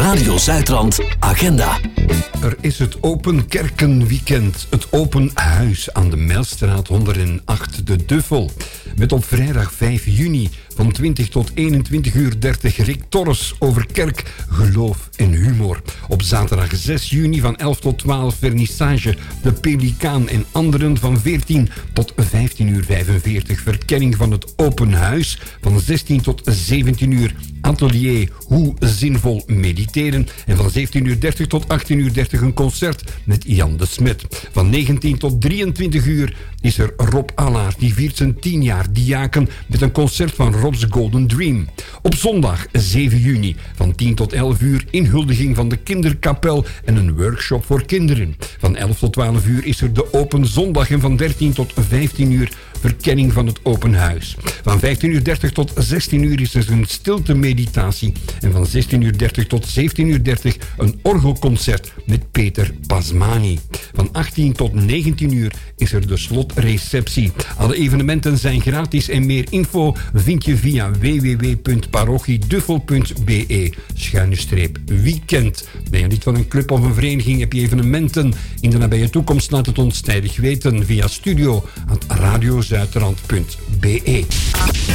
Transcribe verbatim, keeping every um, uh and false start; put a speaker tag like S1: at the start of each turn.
S1: Radio Zuidrand Agenda.
S2: Er is het Open Kerkenweekend. Het Open Huis aan de Mijlstraat honderdacht de Duffel. Met op vrijdag vijf juni van twintig tot eenentwintig uur dertig Rick Torres over kerk, geloof en humor. Op zaterdag zes juni van elf tot twaalf vernissage De Pelikaan en anderen van veertien tot vijftien uur vijfenveertig. Verkenning van het Open Huis van zestien tot zeventien uur. Atelier Hoe zinvol mediteren. En van zeventien uur dertig tot achttien uur dertig een concert met Jan de Smet. Van negentien tot drieëntwintig uur is er Rob Allaert. Die viert zijn tien jaar diaken met een concert van Rob's Golden Dream. Op zondag zeven juni van tien tot elf uur inhuldiging van de kinderkapel en een workshop voor kinderen. Van elf tot twaalf uur is er de Open Zondag en van dertien tot vijftien uur verkenning van het Open Huis. Van vijftien uur dertig tot zestien uur is er een stilte meditatie en van zestien uur dertig tot zeventien uur dertig een orgelconcert met Peter Pasmani. Van achttien tot negentien uur is er de slotreceptie. Alle evenementen zijn gratis en meer info vind je via w w w punt parochieduffel punt b e schuine streep weekend. Ben je lid van een club of een vereniging, heb je evenementen in de nabije toekomst, laat het ons tijdig weten via studio at radiozuidrand punt b e.